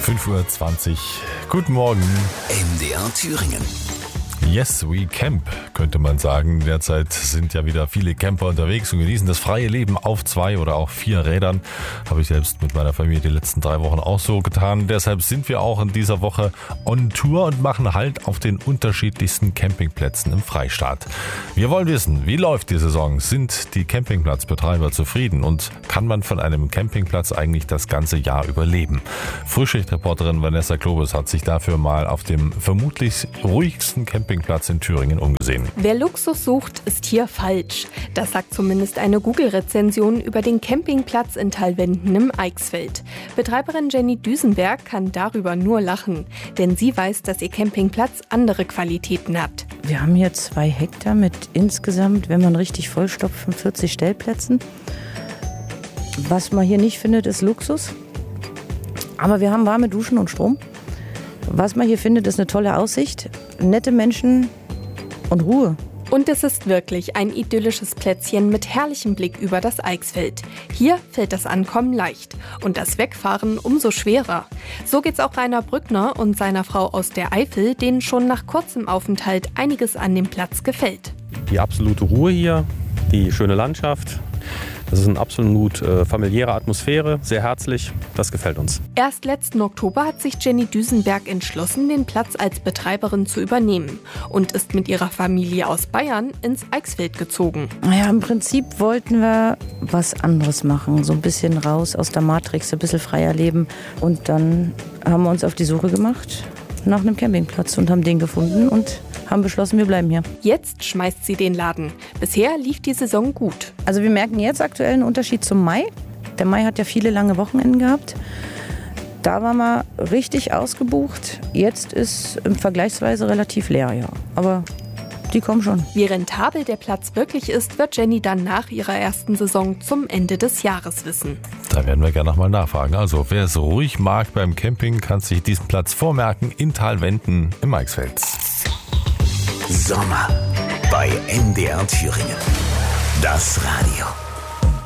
5:20 Uhr. Guten Morgen. MDR Thüringen. Yes, we camp, könnte man sagen. Derzeit sind ja wieder viele Camper unterwegs und genießen das freie Leben auf 2 oder auch 4 Rädern. Habe ich selbst mit meiner Familie die letzten 3 Wochen auch so getan. Deshalb sind wir auch in dieser Woche on Tour und machen Halt auf den unterschiedlichsten Campingplätzen im Freistaat. Wir wollen wissen, wie läuft die Saison? Sind die Campingplatzbetreiber zufrieden? Und kann man von einem Campingplatz eigentlich das ganze Jahr überleben? Frühschichtreporterin Vanessa Klobes hat sich dafür mal auf dem vermutlich ruhigsten Campingplatz in Thüringen umgesehen. Wer Luxus sucht, ist hier falsch. Das sagt zumindest eine Google-Rezension über den Campingplatz in Thalwenden im Eichsfeld. Betreiberin Jenny Düsenberg kann darüber nur lachen, denn sie weiß, dass ihr Campingplatz andere Qualitäten hat. Wir haben hier 2 Hektar mit insgesamt, wenn man richtig vollstopft, 45 Stellplätzen. Was man hier nicht findet, ist Luxus. Aber wir haben warme Duschen und Strom. Was man hier findet, ist eine tolle Aussicht, nette Menschen und Ruhe. Und es ist wirklich ein idyllisches Plätzchen mit herrlichem Blick über das Eichsfeld. Hier fällt das Ankommen leicht und das Wegfahren umso schwerer. So geht's auch Rainer Brückner und seiner Frau aus der Eifel, denen schon nach kurzem Aufenthalt einiges an dem Platz gefällt. Die absolute Ruhe hier, die schöne Landschaft. Das ist eine absolut familiäre Atmosphäre, sehr herzlich, das gefällt uns. Erst letzten Oktober hat sich Jenny Düsenberg entschlossen, den Platz als Betreiberin zu übernehmen und ist mit ihrer Familie aus Bayern ins Eichsfeld gezogen. Ja, im Prinzip wollten wir was anderes machen, so ein bisschen raus aus der Matrix, ein bisschen freier leben. Und dann haben wir uns auf die Suche gemacht nach einem Campingplatz und haben den gefunden und haben beschlossen, wir bleiben hier. Jetzt schmeißt sie den Laden. Bisher lief die Saison gut. Also wir merken jetzt aktuell einen Unterschied zum Mai. Der Mai hat ja viele lange Wochenenden gehabt. Da waren wir richtig ausgebucht. Jetzt ist vergleichsweise relativ leer, ja. Aber die kommen schon. Wie rentabel der Platz wirklich ist, wird Jenny dann nach ihrer ersten Saison zum Ende des Jahres wissen. Da werden wir gerne nochmal nachfragen. Also wer es ruhig mag beim Camping, kann sich diesen Platz vormerken in Thalwenden im Eichsfeld. Sommer bei MDR Thüringen. Das Radio.